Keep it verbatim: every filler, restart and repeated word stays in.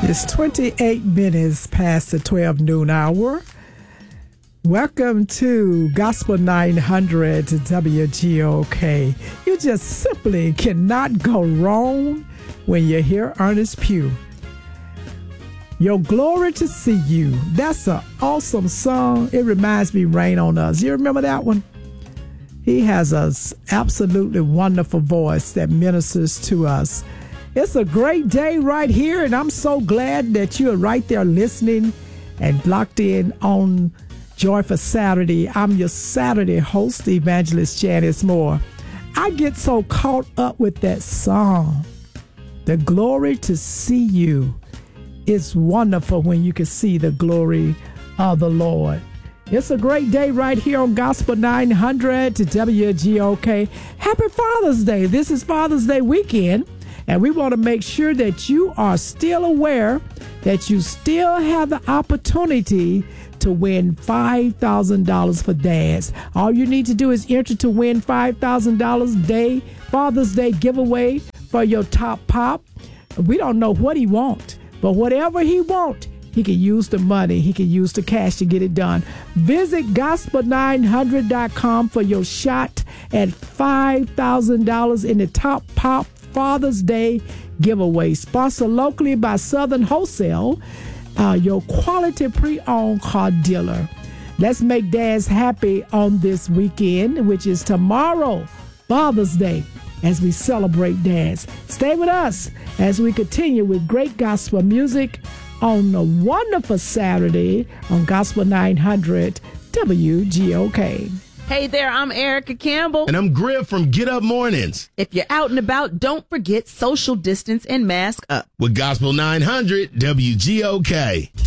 It's twenty-eight minutes past the twelve noon hour. Welcome to Gospel nine hundred W G O K. You just simply cannot go wrong when you hear Ernest Pugh. Your glory to see you. That's an awesome song. It reminds me Rain on Us. You remember that one? He has an absolutely wonderful voice that ministers to us. It's a great day right here, and I'm so glad that you're right there listening and locked in on Joy for Saturday. I'm your Saturday host, Evangelist Janice Moore. I get so caught up with that song, The Glory to See You. It's wonderful when you can see the glory of the Lord. It's a great day right here on Gospel nine hundred to W G O K. Happy Father's Day. This is Father's Day weekend. And we want to make sure that you are still aware that you still have the opportunity to win five thousand dollars for dads. All you need to do is enter to win five thousand dollars day, Father's Day giveaway for your top pop. We don't know what he wants, but whatever he wants, he can use the money. He can use the cash to get it done. Visit gospel nine hundred dot com for your shot at five thousand dollars in the top pop Father's Day giveaway. Sponsored locally by Southern Wholesale, uh, your quality pre-owned car dealer. Let's make dads happy on this weekend, which is tomorrow, Father's Day, as we celebrate dads. Stay with us as we continue with great gospel music on a wonderful Saturday on Gospel nine hundred W G O K. Hey there, I'm Erica Campbell. And I'm Griff from Get Up Mornings. If you're out and about, don't forget social distance and mask up. With Gospel nine hundred W G O K.